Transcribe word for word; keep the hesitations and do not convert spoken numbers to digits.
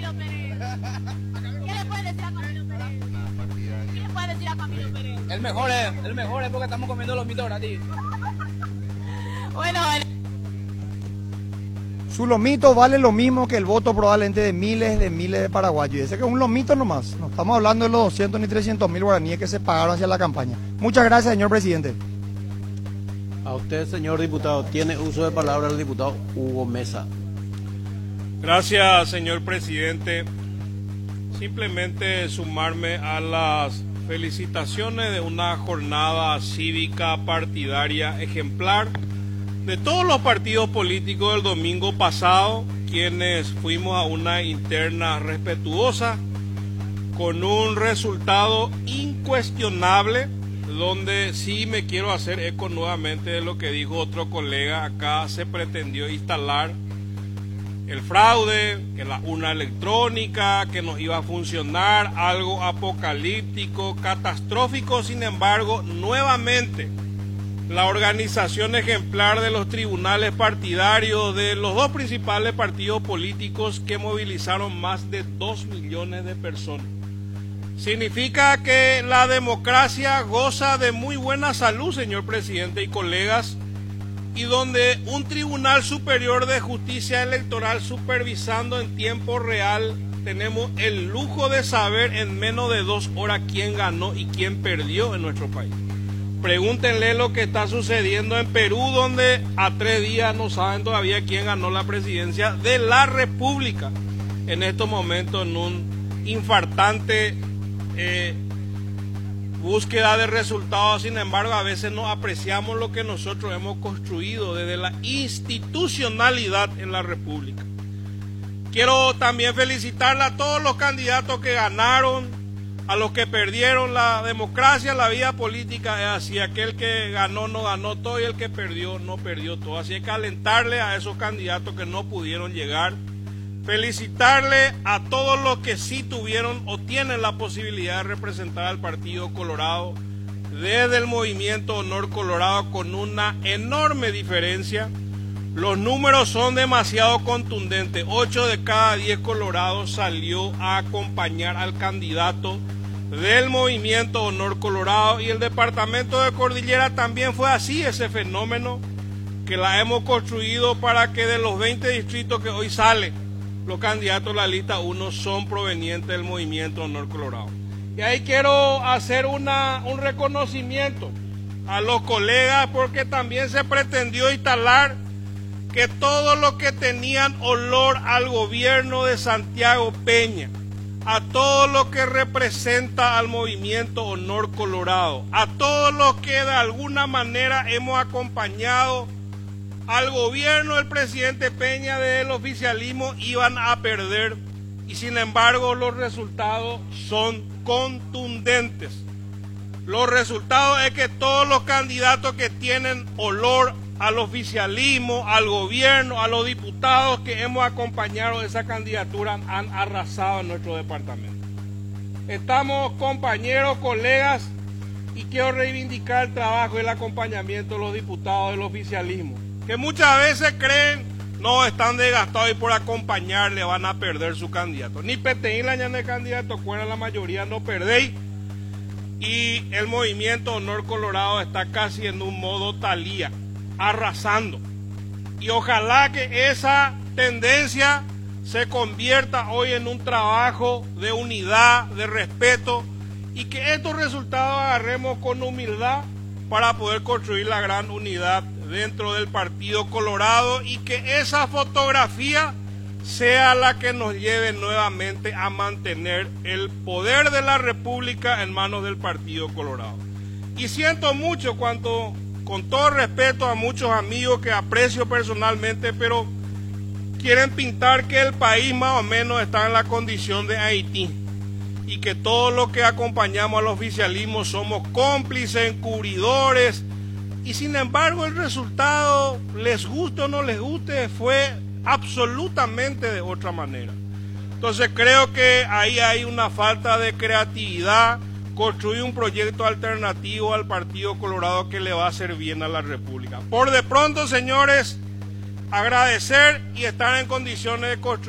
Camilo Pérez? ¿Qué le puede decir a Camilo Pérez? ¿Qué le puede decir a Camilo Pérez? El mejor es, el mejor es porque estamos comiendo los mitos gratis. Bueno, Su lomito vale lo mismo que el voto probablemente de miles de miles de paraguayos. Y ese que es un lomito nomás. No estamos hablando de los doscientos ni trescientos mil guaraníes que se pagaron hacia la campaña. Muchas gracias, señor presidente. A usted, señor diputado, tiene uso de palabra el diputado Hugo Mesa. Gracias, señor presidente. Simplemente sumarme a las felicitaciones de una jornada cívica partidaria ejemplar de todos los partidos políticos del domingo pasado, quienes fuimos a una interna respetuosa con un resultado incuestionable, donde sí me quiero hacer eco nuevamente de lo que dijo otro colega. Acá se pretendió instalar el fraude, que la urna electrónica, que nos iba a funcionar, algo apocalíptico, catastrófico. Sin embargo, nuevamente, la organización ejemplar de los tribunales partidarios de los dos principales partidos políticos que movilizaron más de dos millones de personas. Significa que la democracia goza de muy buena salud, señor presidente y colegas, y donde un Tribunal Superior de Justicia Electoral supervisando en tiempo real, tenemos el lujo de saber en menos de dos horas quién ganó y quién perdió en nuestro país. Pregúntenle lo que está sucediendo en Perú, donde a tres días no saben todavía quién ganó la presidencia de la República. En estos momentos, en un infartante eh, búsqueda de resultados. Sin embargo, a veces no apreciamos lo que nosotros hemos construido desde la institucionalidad en la República. Quiero también felicitarle a todos los candidatos que ganaron, a los que perdieron. La democracia, la vida política es así: aquel que ganó no ganó todo y el que perdió no perdió todo. Así hay que alentarle a esos candidatos que no pudieron llegar, felicitarle a todos los que sí tuvieron o tienen la posibilidad de representar al Partido Colorado desde el movimiento Honor Colorado, con una enorme diferencia. Los números son demasiado contundentes. ocho de cada diez colorados salió a acompañar al candidato del movimiento Honor Colorado, y el departamento de Cordillera también fue así. Ese fenómeno que la hemos construido para que de los veinte distritos que hoy salen, los candidatos de la lista uno son provenientes del movimiento Honor Colorado. Y ahí quiero hacer una, un reconocimiento a los colegas, porque también se pretendió instalar que todos los que tenían olor al gobierno de Santiago Peña, a todos los que representa al movimiento Honor Colorado, a todos los que de alguna manera hemos acompañado al gobierno del presidente Peña del oficialismo, iban a perder. Y sin embargo, los resultados son contundentes. Los resultados es que todos los candidatos que tienen olor al oficialismo, al gobierno, a los diputados que hemos acompañado esa candidatura, han arrasado en nuestro departamento. Estamos, compañeros, colegas, y quiero reivindicar el trabajo y el acompañamiento de los diputados del oficialismo, que muchas veces creen, no, están desgastados y por acompañarle van a perder su candidato. Ni Peteín la ñana de candidato, fuera la mayoría no perdéis. Y el movimiento Honor Colorado está casi en un modo Talía, arrasando. Y ojalá que esa tendencia se convierta hoy en un trabajo de unidad, de respeto, y que estos resultados agarremos con humildad para poder construir la gran unidad dentro del Partido Colorado, y que esa fotografía sea la que nos lleve nuevamente a mantener el poder de la República en manos del Partido Colorado. Y siento mucho cuando, con todo respeto a muchos amigos que aprecio personalmente, pero quieren pintar que el país más o menos está en la condición de Haití, y que todos los que acompañamos al oficialismo somos cómplices, encubridores, y sin embargo el resultado, les guste o no les guste, fue absolutamente de otra manera. Entonces creo que ahí hay una falta de creatividad. Construir un proyecto alternativo al Partido Colorado que le va a hacer bien a la República. Por de pronto, señores, agradecer y estar en condiciones de construir